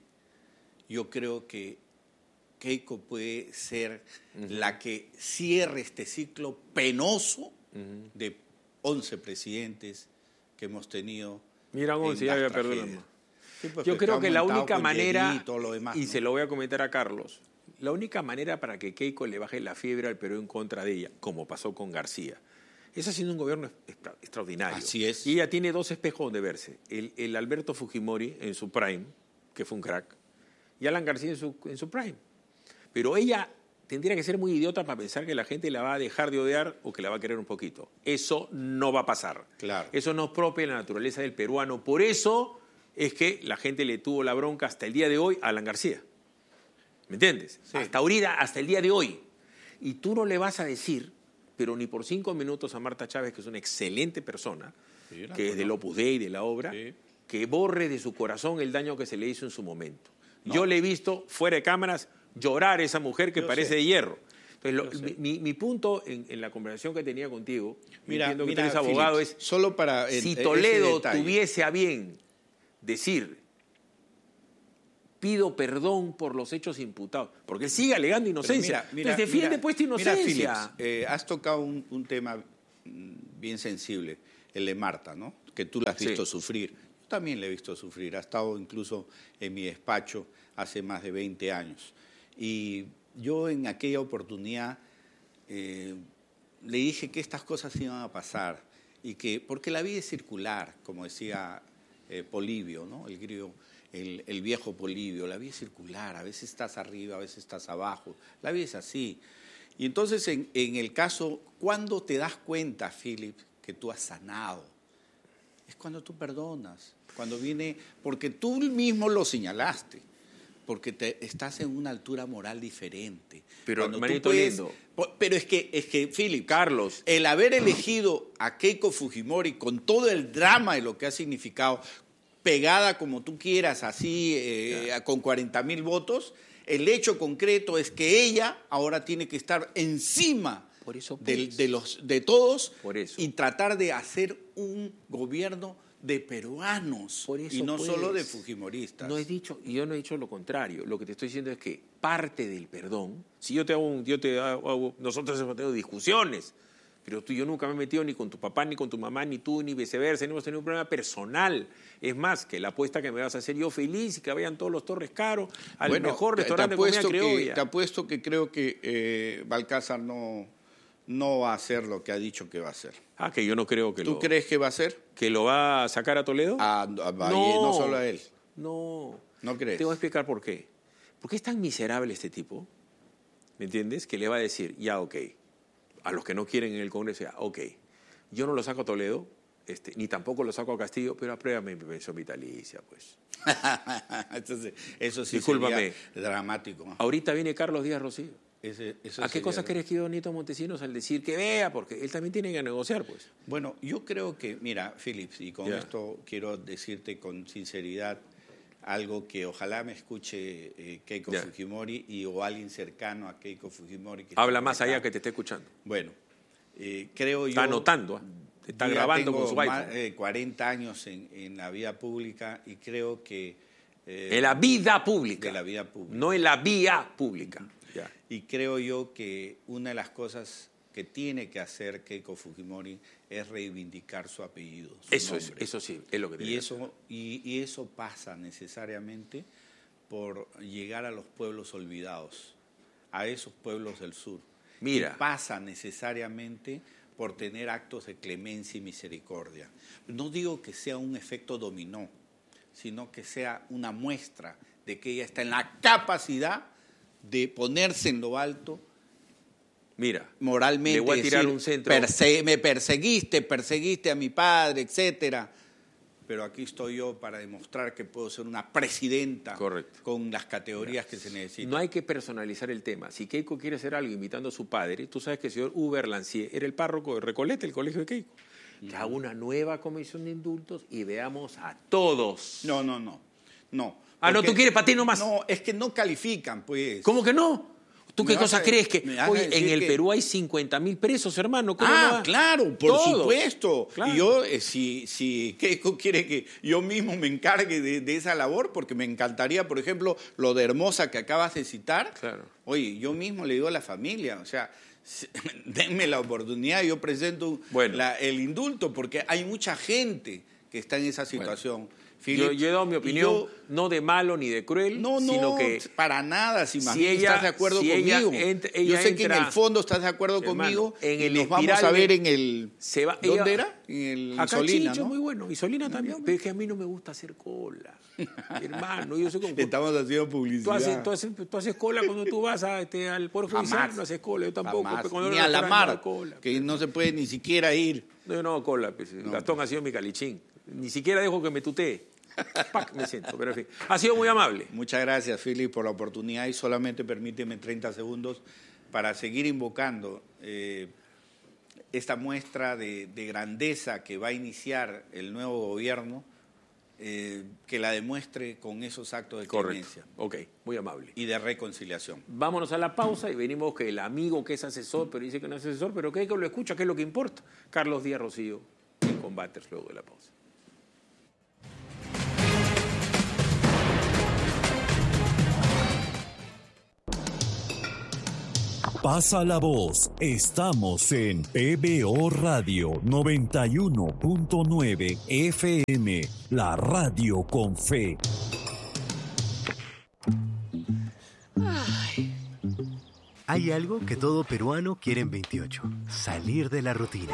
yo creo que Keiko puede ser la que cierre este ciclo penoso de 11 presidentes que hemos tenido. Mira, 11, ya había perdido la mano. Sí, pues, yo creo que la única manera, y se lo voy a comentar a Carlos, la única manera para que Keiko le baje la fiebre al Perú en contra de ella, como pasó con García, es haciendo un gobierno extraordinario. Así es. Y ella tiene 2 espejos donde verse. El Alberto Fujimori en su prime, que fue un crack, y Alan García en su prime. Pero ella tendría que ser muy idiota para pensar que la gente la va a dejar de odiar o que la va a querer un poquito. Eso no va a pasar. Claro. Eso no es propio de la naturaleza del peruano. Por eso es que la gente le tuvo la bronca hasta el día de hoy a Alan García. ¿Me entiendes? Sí. Hasta el día de hoy. Y tú no le vas a decir, pero ni por 5 minutos a Marta Chávez, que es una excelente persona, sí, que es del Opus Dei, de la obra, sí, que borre de su corazón el daño que se le hizo en su momento. No. Yo le he visto, fuera de cámaras, llorar a esa mujer que parece de hierro. Entonces, mi punto en la conversación que tenía contigo, entiendo que tú eres abogado, Philips, es solo para si Toledo tuviese a bien decir, pido perdón por los hechos imputados, porque él sigue alegando inocencia. Entonces defiende pues tu inocencia. Philips, has tocado un tema bien sensible, el de Marta, ¿no? Que tú la has visto sufrir. Yo también la he visto sufrir. Ha estado incluso en mi despacho hace más de 20 años. Y yo en aquella oportunidad le dije que estas cosas iban a pasar y que, porque la vida es circular, como decía Polibio, ¿no? El griego, el viejo Polibio, la vida es circular, a veces estás arriba, a veces estás abajo, la vida es así. Y entonces en el caso, ¿cuándo te das cuenta, Philip, que tú has sanado? Es cuando tú perdonas, cuando viene, porque tú mismo lo señalaste. porque estás en una altura moral diferente. Pero, Cuando tú manito lindo. Pero es que, Philip, Carlos. el haber elegido a Keiko Fujimori con todo el drama de lo que ha significado, pegada como tú quieras, así, con 40,000 votos, el hecho concreto es que ella ahora tiene que estar encima Por eso, de todos Por eso. y tratar de hacer un gobierno de peruanos Por eso, y no pues, solo de fujimoristas. Yo no he dicho lo contrario. Lo que te estoy diciendo es que parte del perdón, si yo te hago, nosotros hemos tenido discusiones, pero yo nunca me he metido ni con tu papá, ni con tu mamá, ni tú, ni viceversa, no hemos tenido un problema personal. Es más, que la apuesta que me vas a hacer yo feliz y que vayan todos los Torres Caro al mejor restaurante de comida criolla. Te apuesto que creo que Balcázar no va a hacer lo que ha dicho que va a hacer. Que yo no creo que ¿Tú crees que va a hacer? ¿Que lo va a sacar a Toledo? No solo a él. No. ¿No crees? Te voy a explicar por qué. Porque es tan miserable este tipo, ¿me entiendes? Que le va a decir, ya, ok, a los que no quieren en el Congreso, ya, ok, yo no lo saco a Toledo, ni tampoco lo saco a Castillo, pero apruébame mi pensión vitalicia, pues. Entonces, eso sí Discúlpame. sería dramático, ¿no? Ahorita viene Carlos Díaz Rocío. Eso ¿A qué sería cosa crees que iba Nito Montesinos al decir que vea? Porque él también tiene que negociar, pues. Bueno, yo creo que, mira, Philips, y con Ya. esto quiero decirte con sinceridad algo que ojalá me escuche Keiko Ya. Fujimori o alguien cercano a Keiko Fujimori. Que Habla está más acá. allá que te esté escuchando. Bueno, creo yo... Está anotando, te está yo ya grabando tengo con su más iPhone. de 40 años en la vida pública y creo que... En la vida pública. De la vida pública. No en la vía pública. Ya. Y creo yo que una de las cosas que tiene que hacer Keiko Fujimori es reivindicar su apellido, su nombre. Eso sí, es lo que tiene que hacer. Y eso pasa necesariamente por llegar a los pueblos olvidados, a esos pueblos del sur. Mira. Y pasa necesariamente por tener actos de clemencia y misericordia. No digo que sea un efecto dominó, sino que sea una muestra de que ella está en la capacidad de ponerse en lo alto. Mira, Moralmente, le voy a tirar decir, un centro. me perseguiste a mi padre, etcétera. Pero aquí estoy yo para demostrar que puedo ser una presidenta. Correcto. Con las categorías que se necesitan. No hay que personalizar el tema. Si Keiko quiere hacer algo imitando a su padre, tú sabes que el señor Uber Lancier era el párroco de Recoleta, el colegio de Keiko. Que haga una nueva comisión de indultos y veamos a todos. No. ¿no, Porque- tú quieres para ti nomás? No, es que no califican, pues. ¿Cómo que no? ¿Tú Me qué vas cosa a- crees que me vas a hoy decir en el que- Perú hay 50.000 presos, hermano? ¿Cómo no va? Claro, por Todos. supuesto. Claro. Y yo, si Keiko quiere que yo mismo me encargue de esa labor, porque me encantaría, por ejemplo, lo de Hermosa que acabas de citar. Claro. Oye, yo mismo le digo a la familia, o sea, denme la oportunidad, yo presento Bueno. el indulto, porque hay mucha gente que está en esa situación. Philip, Yo he dado mi y opinión, yo- no de malo ni de cruel, no, sino que para nada, si más si bien ella- estás de acuerdo si ella conmigo. ella Yo sé que en entra- el fondo estás de acuerdo Hermano, conmigo en y el nos vamos espiral a ver de- en el... se va, ¿Dónde ella- era? En el Acá Solina, Chincho, ¿no? muy bueno. Y Solina también. Pero es que a mí no me gusta hacer cola. Hermano, yo sé cómo... Estamos haciendo Tú publicidad. haces cola cuando tú vas al Poder Judicial, Jamás. no haces cola. Yo tampoco. Jamás. Pero cuando Ni no a la restaurante, no mar, hago cola. que no se puede ni siquiera ir. No, no hago cola. Pues. Gastón ha sido mi calichín. Ni siquiera dejo que me tutee. ¡Pac! Me siento. Pero en fin. Ha sido muy amable. Muchas gracias, Philip, por la oportunidad y solamente permíteme 30 segundos para seguir invocando esta muestra de grandeza que va a iniciar el nuevo gobierno, que la demuestre con esos actos de clemencia Ok, muy amable. y de reconciliación. Vámonos a la pausa y venimos que el amigo que es asesor, pero dice que no es asesor, pero que lo escucha, que es lo que importa. Carlos Díaz Rocío en Combates luego de la pausa. Pasa la voz, estamos en PBO Radio 91.9 FM, la radio con fe. Hay algo que todo peruano quiere en 28, salir de la rutina.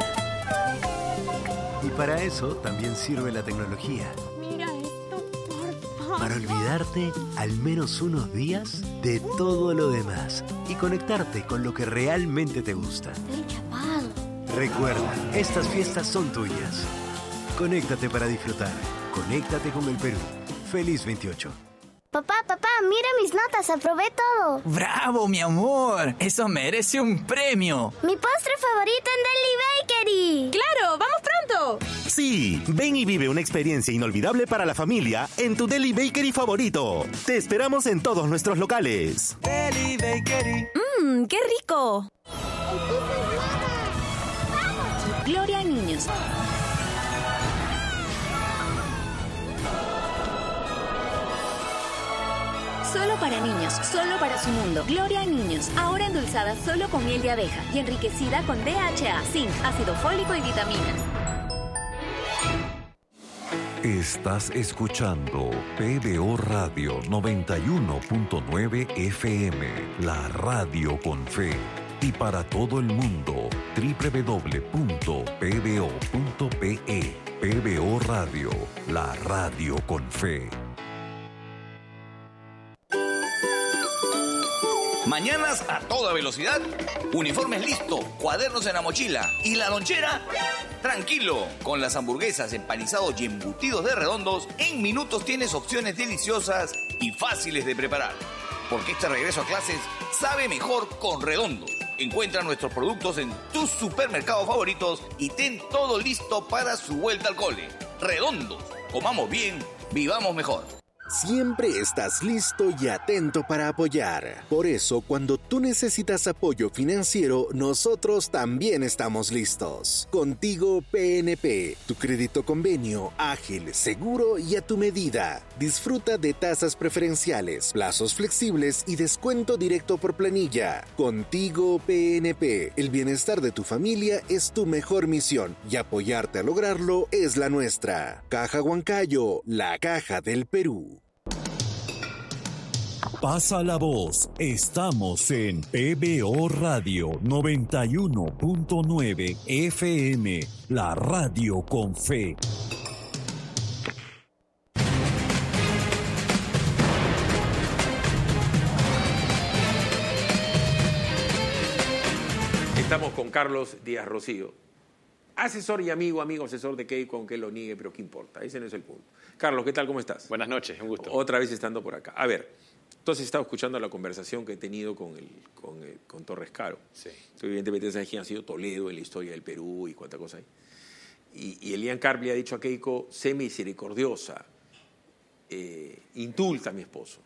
Y para eso también sirve la tecnología. Mira esto, por favor. Para olvidarte al menos unos días de todo lo demás y conectarte con lo que realmente te gusta. Estoy chapado. Recuerda, estas fiestas son tuyas. Conéctate para disfrutar. Conéctate con el Perú. Feliz 28. Papá, mira mis notas, aprobé todo. ¡Bravo, mi amor! Eso merece un premio. Mi postre favorito en Deli Bakery. ¡Claro! ¡Vamos pronto! Sí, ven y vive una experiencia inolvidable para la familia en tu Deli Bakery favorito. Te esperamos en todos nuestros locales. Deli Bakery. ¡Qué rico! Gloria a Niños. Solo para niños, solo para su mundo. Gloria a Niños, ahora endulzada solo con miel de abeja y enriquecida con DHA, zinc, ácido fólico y vitaminas. Estás escuchando PBO Radio 91.9 FM, la radio con fe. Y para todo el mundo, www.pbo.pe. PBO Radio, la radio con fe. Mañanas a toda velocidad, uniformes listos, cuadernos en la mochila y la lonchera. Tranquilo, con las hamburguesas, empanizados y embutidos de Redondos, en minutos tienes opciones deliciosas y fáciles de preparar. Porque este regreso a clases sabe mejor con Redondos. Encuentra nuestros productos en tus supermercados favoritos y ten todo listo para su vuelta al cole. Redondos, comamos bien, vivamos mejor. Siempre estás listo y atento para apoyar. Por eso, cuando tú necesitas apoyo financiero, nosotros también estamos listos. Contigo PNP, tu crédito convenio, ágil, seguro y a tu medida. Disfruta de tasas preferenciales, plazos flexibles y descuento directo por planilla. Contigo PNP, el bienestar de tu familia es tu mejor misión y apoyarte a lograrlo es la nuestra. Caja Huancayo, la caja del Perú. Pasa la voz. Estamos en PBO Radio 91.9 FM, la radio con fe. Estamos con Carlos Díaz Rocío, asesor y amigo asesor de Keiko, aunque lo niegue, pero ¿qué importa? Ese no es el punto. Carlos, ¿qué tal? ¿Cómo estás? Buenas noches, un gusto. Otra vez estando por acá. A ver, entonces he estado escuchando la conversación que he tenido con Torres Caro. Sí. Evidentemente sabes quién ha sido Toledo en la historia del Perú y cuánta cosa hay. Y Elian Carp le ha dicho a Keiko, sé misericordiosa, indulta a mi esposo.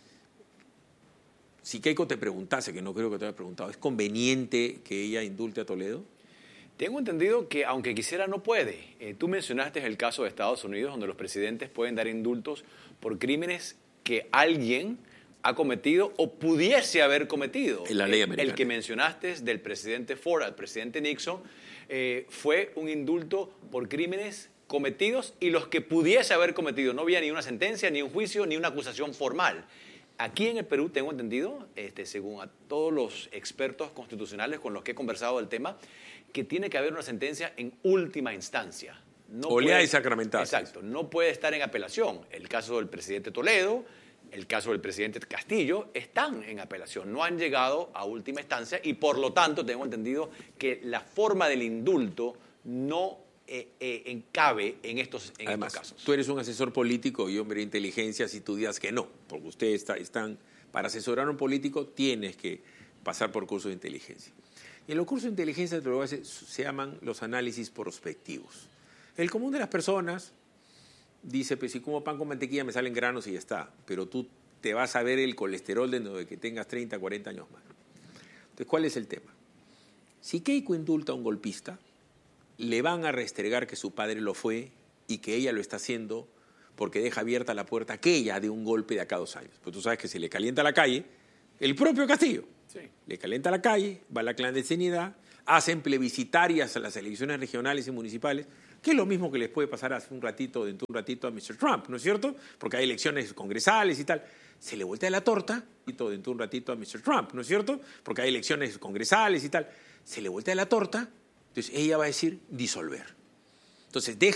Si Keiko te preguntase, que no creo que te haya preguntado, ¿es conveniente que ella indulte a Toledo? Tengo entendido que aunque quisiera no puede. Tú mencionaste el caso de Estados Unidos donde los presidentes pueden dar indultos por crímenes que alguien ha cometido o pudiese haber cometido. En la ley americana. El que mencionaste del presidente Ford al presidente Nixon fue un indulto por crímenes cometidos y los que pudiese haber cometido. No había ni una sentencia, ni un juicio, ni una acusación formal. Aquí en el Perú tengo entendido, según a todos los expertos constitucionales con los que he conversado del tema, que tiene que haber una sentencia en última instancia. Oleada y sacramentada. Exacto, no puede estar en apelación. El caso del presidente Toledo, el caso del presidente Castillo, están en apelación, no han llegado a última instancia y por lo tanto tengo entendido que la forma del indulto no encabe en estos casos. Tú eres un asesor político y hombre de inteligencia si tú digas que no, porque ustedes están, para asesorar a un político tienes que pasar por cursos de inteligencia. Y en los cursos de inteligencia se llaman los análisis prospectivos. El común de las personas dice, pues si como pan con mantequilla me salen granos y ya está, pero tú te vas a ver el colesterol de que tengas 30, 40 años más. Entonces, ¿cuál es el tema? Si Keiko indulta a un golpista, le van a restregar que su padre lo fue y que ella lo está haciendo porque deja abierta la puerta que ella de un golpe de acá a 2 años. Pues tú sabes que se le calienta la calle, el propio Castillo, sí, le calienta la calle, va a la clandestinidad, hacen plebiscitarias a las elecciones regionales y municipales, que es lo mismo que les puede pasar dentro de un ratito a Mr. Trump, ¿no es cierto? Porque hay elecciones congresales y tal. Se le voltea la torta dentro de un ratito a Mr. Trump, ¿no es cierto? Porque hay elecciones congresales y tal. Se le voltea la torta. Entonces ella va a decir disolver. Entonces deja